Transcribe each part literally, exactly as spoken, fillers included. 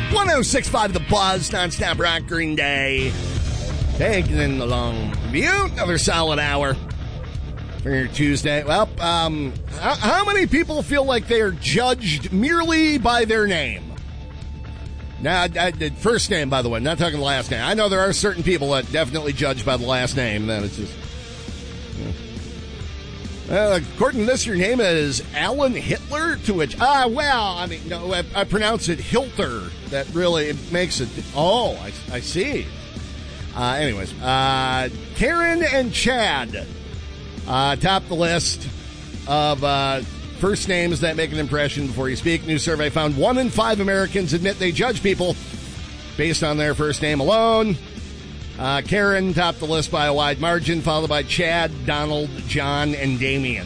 one oh six point five The Buzz, nonstop rock, Green Day. Taking the long view. Another solid hour for your Tuesday. Well, um, how, how many people feel like they are judged merely by their name? Now, I did first name, by the way, not talking the last name. I know there are certain people that definitely judge by the last name. That it's just. Yeah. Well, according to this, your name is Alan Hitler, to which, ah, well, I mean, no, I, I pronounce it Hilter. That really it makes it, oh, I, I see. Uh, anyways, uh, Karen and Chad uh, top the list of uh, first names that make an impression before you speak. New survey found one in five Americans admit they judge people based on their first name alone. Uh, Karen topped the list by a wide margin, followed by Chad, Donald, John, and Damien.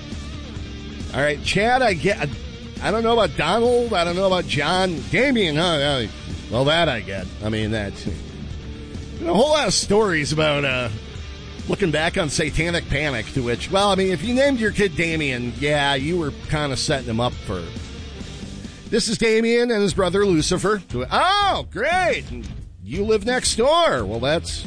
All right, Chad, I get. I don't know about Donald. I don't know about John. Damien, huh? Well, that I get. I mean, that's a whole lot of stories about uh, looking back on Satanic Panic, to which, well, I mean, if you named your kid Damien, yeah, you were kind of setting him up for. This is Damien and his brother Lucifer. Oh, great. You live next door. Well, that's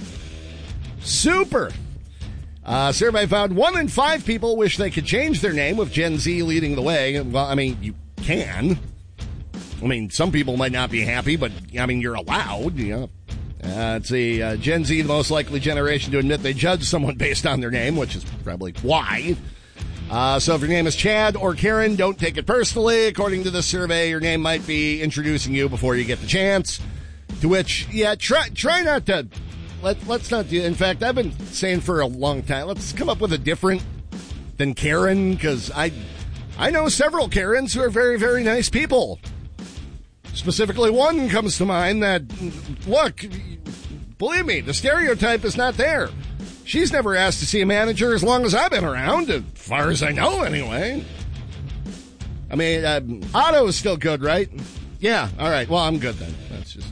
super. Uh, survey found one in five people wish they could change their name, with Gen Z leading the way. Well, I mean, you can. I mean, some people might not be happy, but, I mean, you're allowed, you know. Uh, let's see, uh, Gen Z, the most likely generation to admit they judge someone based on their name, which is probably why. Uh, so if your name is Chad or Karen, don't take it personally. According to the survey, your name might be introducing you before you get the chance. To which, yeah, try try not to, let, let's not do, in fact, I've been saying for a long time, let's come up with a different than Karen, because I, I know several Karens who are very, very nice people. Specifically, one comes to mind that, look, believe me, the stereotype is not there. She's never asked to see a manager as long as I've been around, as far as I know, anyway. I mean, uh, Otto is still good, right? Yeah, all right, well, I'm good then. That's just...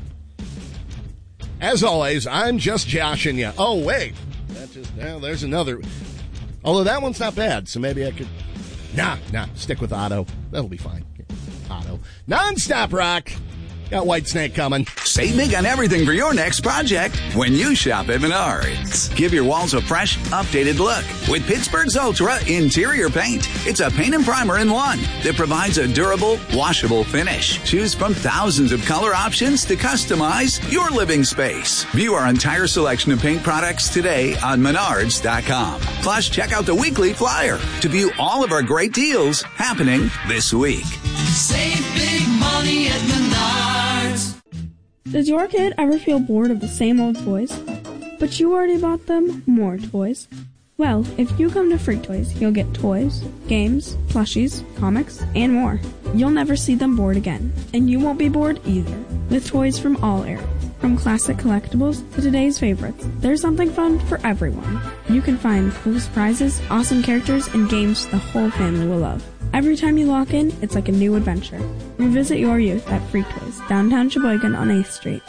As always, I'm just joshing you. Oh, wait. That just, well, there's another. Although that one's not bad, so maybe I could... Nah, nah, stick with Otto. That'll be fine. Otto. Non-stop rock. Got Whitesnake coming. Save big on everything for your next project when you shop at Menards. Give your walls a fresh, updated look with Pittsburgh's Ultra Interior Paint. It's a paint and primer in one that provides a durable, washable finish. Choose from thousands of color options to customize your living space. View our entire selection of paint products today on Menards dot com. Plus, check out the weekly flyer to view all of our great deals happening this week. Save big money at Menards. Does your kid ever feel bored of the same old toys? But you already bought them more toys? Well, if you come to Freak Toys, you'll get toys, games, plushies, comics, and more. You'll never see them bored again, and you won't be bored either, with toys from all eras. From classic collectibles to today's favorites, there's something fun for everyone. You can find cool surprises, awesome characters, and games the whole family will love. Every time you walk in, it's like a new adventure. Revisit your youth at Freak Toys, downtown Sheboygan on eighth Street.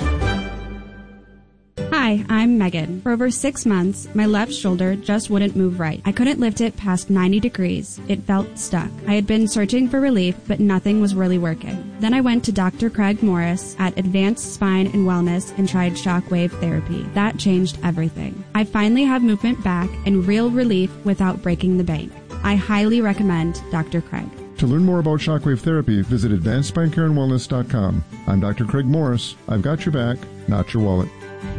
Hi, I'm Megan. For over six months, my left shoulder just wouldn't move right. I couldn't lift it past ninety degrees. It felt stuck. I had been searching for relief, but nothing was really working. Then I went to Doctor Craig Morris at Advanced Spine and Wellness and tried shockwave therapy. That changed everything. I finally have movement back and real relief without breaking the bank. I highly recommend Doctor Craig. To learn more about shockwave therapy, visit advanced spine care and wellness dot com. I'm Doctor Craig Morris. I've got your back, not your wallet.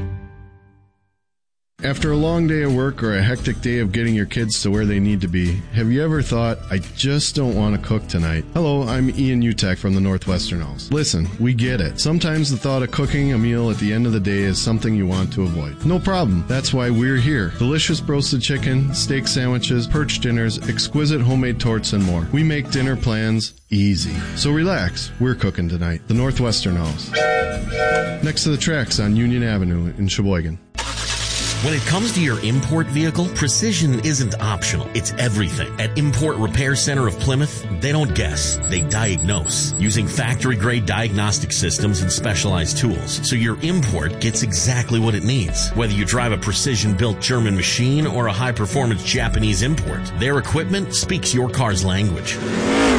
After a long day of work or a hectic day of getting your kids to where they need to be, have you ever thought, I just don't want to cook tonight? Hello, I'm Ian Utek from the Northwestern Owls. Listen, we get it. Sometimes the thought of cooking a meal at the end of the day is something you want to avoid. No problem. That's why we're here. Delicious roasted chicken, steak sandwiches, perch dinners, exquisite homemade torts, and more. We make dinner plans easy. So relax. We're cooking tonight. The Northwestern Owls. Next to the tracks on Union Avenue in Sheboygan. When it comes to your import vehicle, precision isn't optional. It's everything. At Import Repair Center of Plymouth, they don't guess. They diagnose using factory-grade diagnostic systems and specialized tools. So your import gets exactly what it needs. Whether you drive a precision-built German machine or a high-performance Japanese import, their equipment speaks your car's language.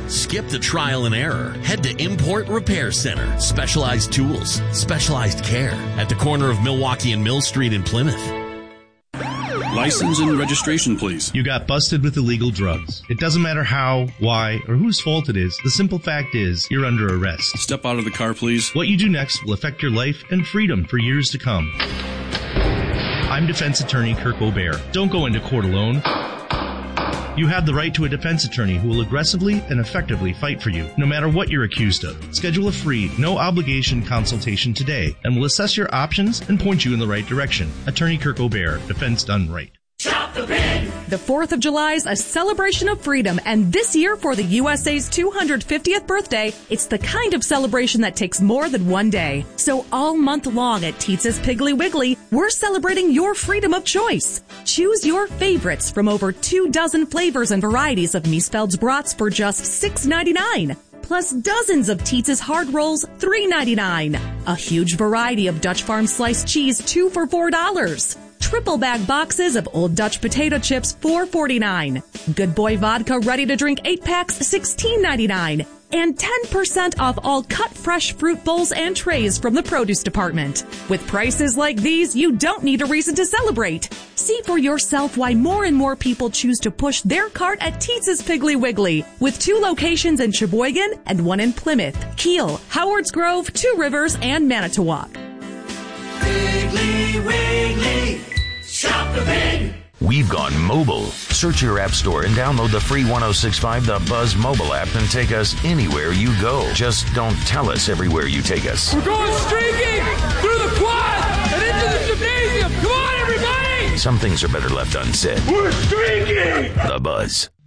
Skip the trial and error. Head to Import Repair Center. Specialized tools, specialized care at the corner of Milwaukee and Mill Street in Plymouth. License and registration, please. You got busted with illegal drugs. It doesn't matter how, why, or whose fault it is. The simple fact is, you're under arrest. Step out of the car, please. What you do next will affect your life and freedom for years to come. I'm defense attorney Kirk O'Bear. Don't go into court alone. You have the right to a defense attorney who will aggressively and effectively fight for you, no matter what you're accused of. Schedule a free, no-obligation consultation today, and we'll assess your options and point you in the right direction. Attorney Kirk O'Bear, defense done right. Shop the Pig! The fourth of July is a celebration of freedom, and this year for the U S A's two hundred fiftieth birthday, it's the kind of celebration that takes more than one day. So all month long at Teetz's Piggly Wiggly, we're celebrating your freedom of choice. Choose your favorites from over two dozen flavors and varieties of Miesfeld's brats for just six ninety-nine. Plus dozens of Teetz's hard rolls, three ninety-nine. A huge variety of Dutch Farm sliced cheese, two for four dollars. Triple bag boxes of Old Dutch potato chips, four forty-nine. Good Boy vodka ready to drink eight packs, sixteen ninety-nine. And ten percent off all cut fresh fruit bowls and trays from the produce department. With prices like these, you don't need a reason to celebrate. See for yourself why more and more people choose to push their cart at Teetz's Piggly Wiggly, with two locations in Sheboygan and one in Plymouth, Kiel, Howards Grove, Two Rivers, and Manitowoc. Piggly Wiggly, shop the pig. We've gone mobile. Search your app store and download the free ten sixty-five The Buzz mobile app and take us anywhere you go. Just don't tell us everywhere you take us. We're going streaking through the quad and into the gymnasium. Come on, everybody! Some things are better left unsaid. We're streaking! The Buzz.